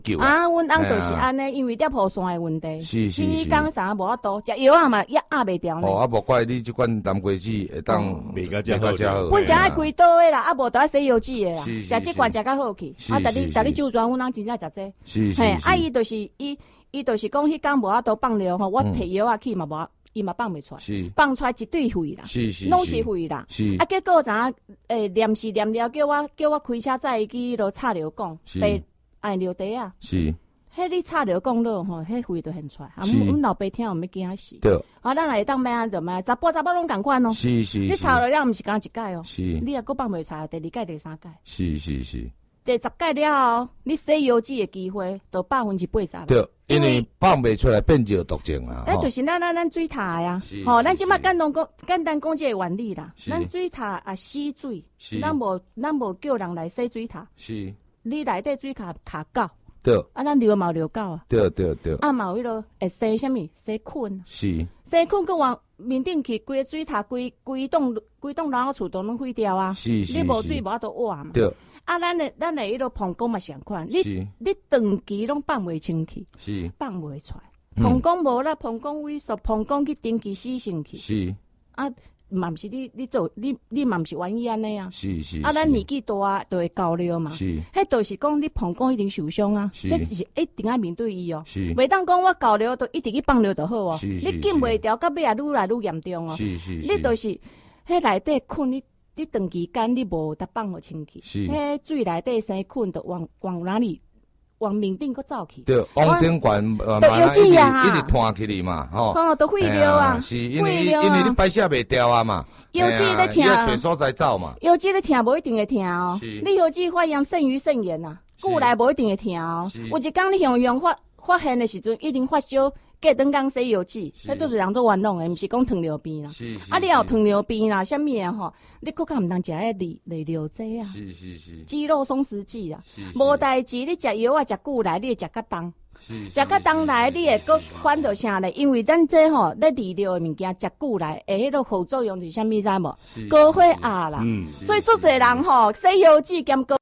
救啊，阮翁就是安尼，因为尿泡线的问题， 是你讲啥无法度，食药啊嘛也压袂掉呢。 哦，啊无怪你即款南瓜子会当袂甲遮好， 阮食爱开刀的啦，啊无得爱洗药剂的啦， 食即款食较好去。啊，逐日就转，阮翁真正食这。 是嘿，啊伊就是伊就是讲迄工无法度放疗吼，我摕药啊去嘛无。伊嘛放袂出来，放出来一堆血啦，拢是血啦。啊，结果啥？念是念了，叫我开车载去落插疗管，被按尿袋啊。 是， 迄你插疗管落吼，迄血都现出来。啊，阮老爸听有要惊死。 对。 啊，咱来当买啊，就买查甫拢共款哦。 是。 你插了了，毋是讲一届哦。 是。 你若搁放袂出来，第二届、第三届。 是。 这10届了后，你洗药剂的机会都80%。 对。因为放袂出来变就毒症啊！ 就是咱水塔呀，吼，咱即马简单讲这个原理啦。咱水塔啊洗水，咱无叫人来洗水塔。 是， 你内底水塔塔狗， 对， 啊，咱流嘛流狗啊。 对。 啊，嘛有迄落会生啥物？生菌。 是。 生菌佮往面顶去，规个水塔规栋老厝都拢毁掉啊！你无水无法度活嘛。 对。 啊，咱的迄落膀胱嘛相款，你长期拢放袂清去，放袂出来。膀胱无啦，膀胱萎缩，膀胱去定期死身去。 是啊，嘛毋是你做你嘛毋是愿意安尼啊。 是。 啊，咱年纪大就会高了嘛。 是。 迄就是讲你膀胱一定受伤啊，这是一定要面对伊哦。 是。 袂当讲我高了都一直去放疗就好哦。 你禁袂掉，到尾啊愈来愈严重哦。 是。 你就是迄内底困你长期间你无得放互清气，迄水内底生菌就往哪里往面顶搁走去。 对，往顶管都有剂啊， 一直拖起你嘛，吼。 都废掉啊， 是因为你排泄袂掉啊嘛。 有剂咧听， 要找所在走嘛。 有剂咧听无一定会听哦。你有剂发炎胜于肾炎呐，久来无一定会听哦。有一工你用发现的时阵，一定发烧。隔顿工洗药剂，迄就是人做冤枉的，毋是讲糖尿病啦。啊，你有糖尿病啦，啥物啊吼？你更较毋通食迄利尿剂啊。肌肉松弛剂啊。无代志，你食药啊，食久来，你会食较重。食较重来，你会搁反到啥咧？因为咱这吼，咧利尿的物件食久来，会迄个副作用是啥物知无？高血压啦。所以足侪人吼，洗药剂兼高。